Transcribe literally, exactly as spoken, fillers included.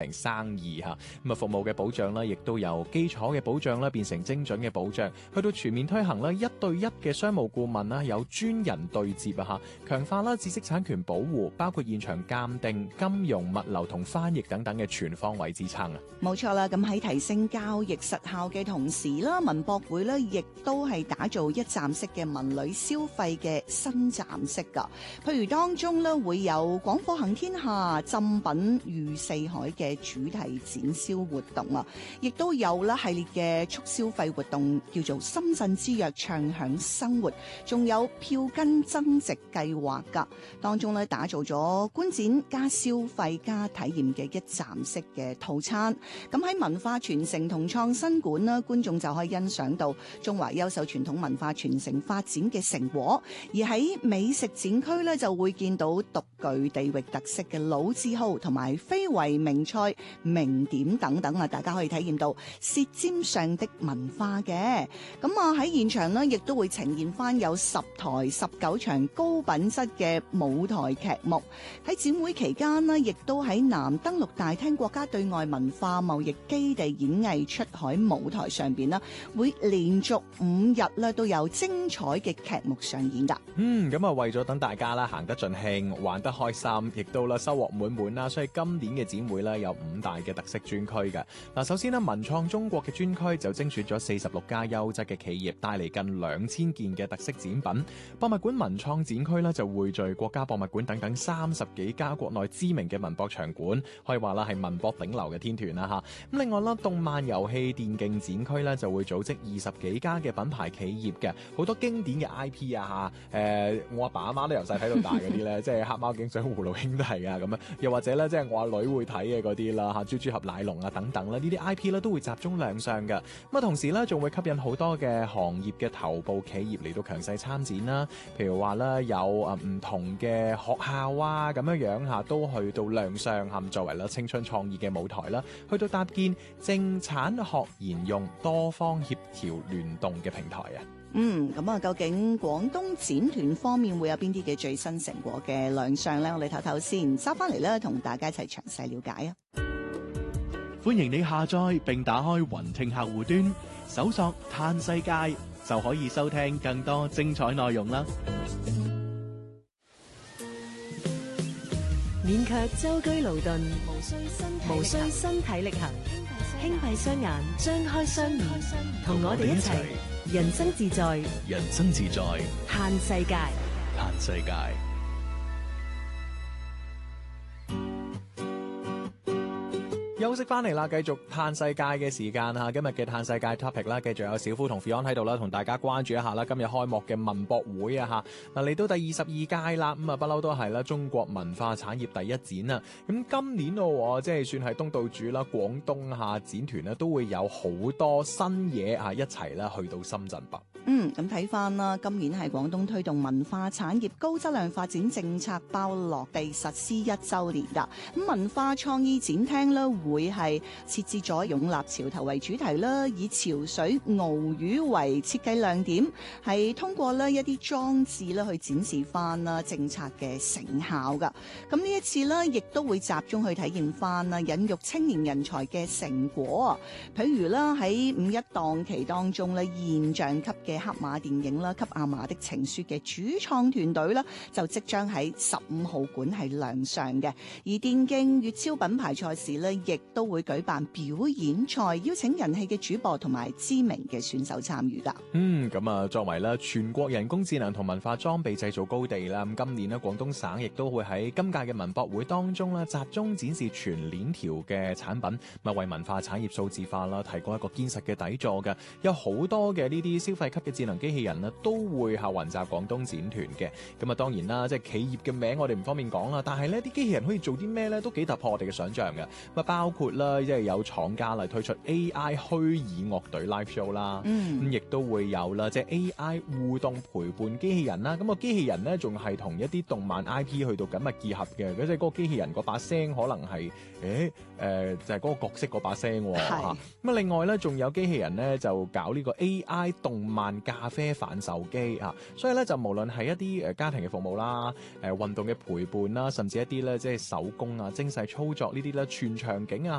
成生意嚇。咁啊，服務嘅保障啦，亦都由基礎嘅保障啦變成精準嘅保障，去到全面推行啦一對一嘅商務顧問啦，有專人對接啊嚇，強化啦知識產權保護，包括現場鑑定、金融、物流同翻譯等等嘅全方位支撐啊。 冇錯啦，咁喺提升交易實效嘅同時啦，文博會咧亦都係打造一站式嘅文旅消費嘅新站式噶。譬如當中咧會有廣貨行天下、珍品譽四海嘅主題展銷活動啊，亦都有啦系列嘅促消費活動，叫做深圳之約暢享生活，仲有票根增值計劃噶。當中咧打造咗觀展加消費加體驗嘅一站式嘅套餐。咁喺文化傳承同創新館啦，觀眾就可以欣賞到中華優秀傳統文化傳承發展嘅成果；而喺美食展區咧，就會見到獨具地域特色嘅老字號同埋非遺名菜、名點等等啊！大家可以體驗到舌尖上的文化嘅。咁啊喺現場呢，亦都會呈現翻有十台十九場高品質嘅舞台劇目。喺展會期間呢，亦都喺南登陸大廳國家對外文化貿易基地演藝出海舞台上邊啦，會連續五日咧都有精彩嘅劇目上演噶。 嗯，咁啊為咗等大家啦行得盡興、玩得開心，亦都啦收穫滿滿啦，所以今年嘅展會咧有五大嘅特色專區嘅。嗱，首先呢，文創中國嘅專區就精選咗四十六家優質嘅企業，帶嚟近兩千件嘅特色展品。博物館文創展區呢，就匯聚國家博物館等等三十幾家國內知名嘅文博場館，可以話啦係文博頂流嘅天團啦嚇。咁另外啦，動漫遊戲電競展區咧就會組織二十幾家嘅品牌企業嘅，好多經典嘅 I P 啊嚇，誒我阿爸阿媽都由細睇到大嗰啲咧，即係黑貓警長、葫蘆兄弟啊咁樣，又或者咧即係我阿女會睇嘅嗰啲啦嚇，豬豬俠奶龍啊等等啦，呢啲 I P 咧都會集中亮相嘅。咁啊同時咧仲會吸引好多嘅行業嘅頭部企業嚟到強勢參展啦，譬如話咧有啊唔同嘅學校啊咁樣樣嚇都去到亮相嚇，作為啦青春創意嘅舞台啦，去到搭建政產學研用多方協調聯動嘅平台啊。 嗯，咁啊，究竟廣東展團方面會有邊啲嘅最新成果嘅亮相呢？我哋唞唞先，收翻嚟咧，同大家一齊詳細了解啊！ 歡迎你下載並打開雲聽客戶端，搜索嘆世界，就可以收聽更多精彩內容啦！ 勉強舟車勞頓，無需身體力行，輕閉雙眼，張開雙耳，同我哋一齊人生自在， 人生自在， 嘆世界， 嘆世界。 休息翻嚟啦，繼續嘆世界嘅時間嚇，今日嘅嘆世界 topic 啦，繼續有小夫同 Fion 喺度啦，同大家關注一下啦。今日開幕嘅文博會啊嚇，嗱嚟到第二十二屆啦，咁啊不嬲都係啦，中國文化產業第一展啊。咁今年咯，即係算係東道主啦，廣東下展團咧都會有好多新嘢啊一齊啦去到深圳北。 嗯，咁睇翻啦，今年係廣東推動文化產業高質量發展政策包落地實施一週年㗎。咁文化創意展廳咧會係設置咗湧立潮頭為主題啦，以潮水鰲魚為設計亮點，係通過呢一啲裝置咧去展示翻啦政策嘅成效㗎。咁呢一次呢，亦都會集中去體驗翻啦引育青年人才嘅成果。譬如啦喺五一檔期當中咧，現象級嘅黑馬電影啦《給阿嫲的情書》嘅主創團隊啦，就即將喺十五號館係亮相嘅。而電競粵超品牌賽事呢，亦都會舉辦表演賽，邀請人氣嘅主播同埋知名嘅選手參與噶。 嗯，咁啊，作為咧全國人工智能同文化裝備製造高地啦，咁今年咧廣東省亦都會喺今屆嘅文博會當中咧集中展示全鏈條嘅產品，咪為文化產業數字化啦提供一個堅實嘅底座嘅。有好多嘅呢啲消費級嘅智能機器人咧都會係雲集廣東展團嘅。咁啊，當然啦，即係企業嘅名我哋唔方便講啦，但係呢啲機器人可以做啲咩咧，都幾突破我哋嘅想象嘅。咁啊，包括啦，即係有廠家嚟推出 A I 虛擬樂隊 live show 啦，咁亦都會有啦，即係 A I 互動陪伴機器人啦。咁個機器人咧仲係同一啲動漫 I P 去到緊密結合嘅，嗰隻嗰個機器人嗰把聲可能係誒誒就係嗰個角色嗰把聲喎。咁啊，另外咧仲有機器人咧就搞呢個 A I 動漫咖啡販售機啊，所以咧就無論係一啲誒家庭嘅服務啦、誒運動嘅陪伴啦，甚至一啲咧即係手工啊、精細操作呢啲咧全場景啊。